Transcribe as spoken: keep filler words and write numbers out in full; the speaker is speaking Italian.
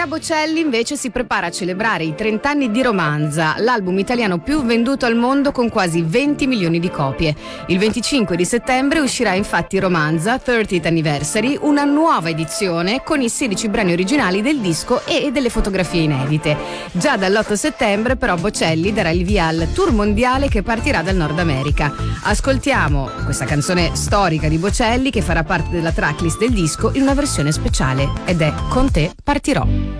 Andrea Bocelli invece si prepara a celebrare i trenta anni di Romanza, l'album italiano più venduto al mondo con quasi venti milioni di copie. Il venticinque di settembre uscirà infatti Romanza trentesimo Anniversary, una nuova edizione con i sedici brani originali del disco e delle fotografie inedite. Già dall'otto settembre però Bocelli darà il via al tour mondiale che partirà dal Nord America. Ascoltiamo questa canzone storica di Bocelli che farà parte della tracklist del disco in una versione speciale ed è Con te partirò.